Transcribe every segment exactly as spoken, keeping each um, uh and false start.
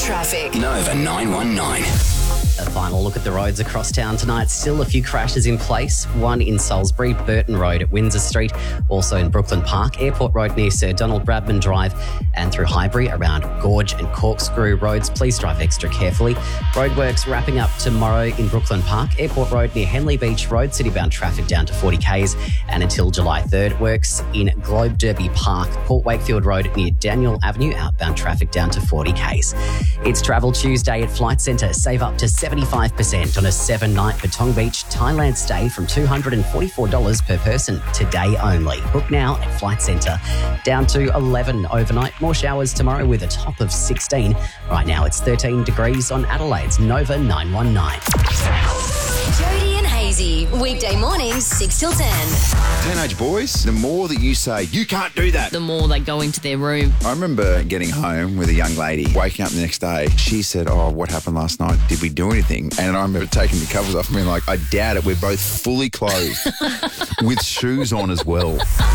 traffic. Nova nine one nine. A final look at the roads across town tonight. Still a few crashes in place. One in Salisbury, Burton Road at Windsor Street. Also in Brooklyn Park, Airport Road near Sir Donald Bradman Drive, and through Highbury around Gorge and Corkscrew roads. Please drive extra carefully. Roadworks wrapping up tomorrow in Brooklyn Park, Airport Road near Henley Beach Road. City-bound traffic down to forty kays, and until July third. Works in Globe Derby Park, Port Wakefield Road near Daniel Avenue. Outbound traffic down to forty kays. It's Travel Tuesday at Flight Centre. Save up to seventy-five percent on a seven-night Patong Beach, Thailand stay from two hundred forty-four dollars per person today only. Book now at Flight Centre. Down to eleven overnight. More showers tomorrow with a top of sixteen. Right now it's thirteen degrees on Adelaide's Nova nine one nine. Jody and Hazy, weekday mornings six till ten. Teenage boys, the more that you say, you can't do that, the more they go into their room. I remember getting home with a young lady, waking up the next day. She said, oh, what happened last night? Did we do anything? And I remember taking the covers off and being like, I doubt it. We're both fully clothed with shoes on as well.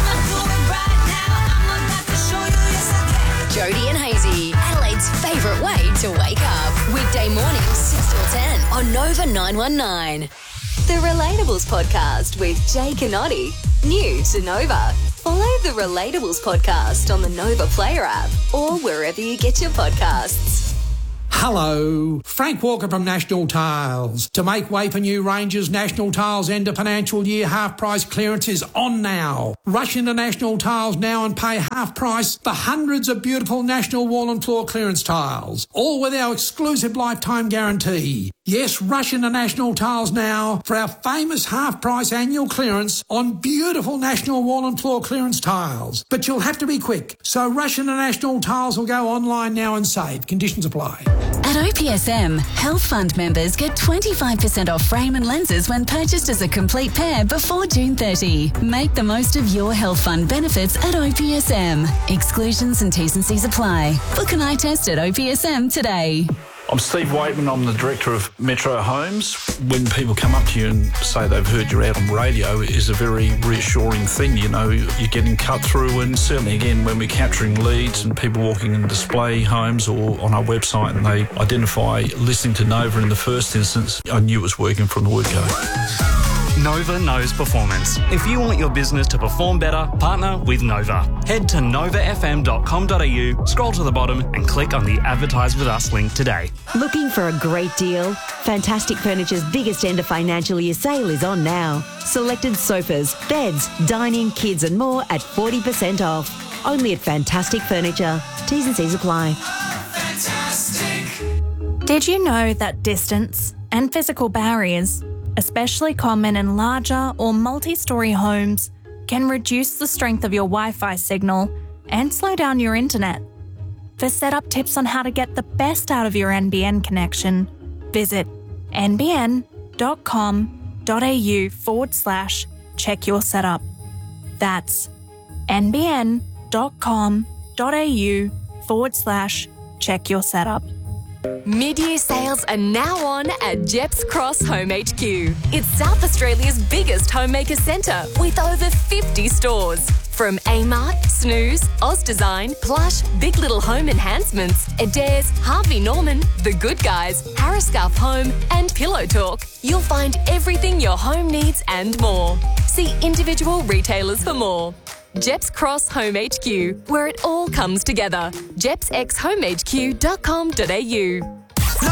Jody and Hazy, Adelaide's favourite way to wake up. Weekday mornings six till ten on Nova nine one nine. The Relatables Podcast with Jay Canotti. New to Nova. Follow the Relatables Podcast on the Nova Player app or wherever you get your podcasts. Hello, Frank Walker from National Tiles. To make way for new ranges, National Tiles end of financial year half price clearance is on now. Rush into National Tiles now and pay half price for hundreds of beautiful National wall and floor clearance tiles, all with our exclusive lifetime guarantee. Yes, rush into National Tiles now for our famous half price annual clearance on beautiful National wall and floor clearance tiles. But you'll have to be quick, so rush into National Tiles or go online now and save. Conditions apply. At O P S M, Health Fund members get twenty-five percent off frame and lenses when purchased as a complete pair before June thirtieth. Make the most of your Health Fund benefits at O P S M. Exclusions and T's and C's apply. Book an eye test at O P S M today. I'm Steve Waitman. I'm the director of Metro Homes. When people come up to you and say they've heard you're out on radio, it is a very reassuring thing. You know, you're getting cut through, and certainly, again, when we're capturing leads and people walking in display homes or on our website and they identify listening to Nova in the first instance, I knew it was working from the word go. Nova knows performance. If you want your business to perform better, partner with Nova. Head to nova f m dot com dot a u, scroll to the bottom and click on the Advertise With Us link today. Looking for a great deal? Fantastic Furniture's biggest end of financial year sale is on now. Selected sofas, beds, dining, kids and more at forty percent off. Only at Fantastic Furniture. T's and C's apply. Fantastic. Did you know that distance and physical barriers, especially common in larger or multi-storey homes, can reduce the strength of your Wi-Fi signal and slow down your internet? For setup tips on how to get the best out of your N B N connection, visit n b n dot com dot a u forward slash check your setup. That's n b n dot com dot a u forward slash check your setup. Mid-year sales are now on at Jeps Cross Home H Q. It's South Australia's biggest homemaker centre with over fifty stores. From Amart, Snooze, Oz Design, Plush, Big Little Home Enhancements, Adairs, Harvey Norman, The Good Guys, Harriscalf Home and Pillow Talk. You'll find everything your home needs and more. See individual retailers for more. Jeps Cross Home H Q, where it all comes together. jeps x home h q dot com dot a u.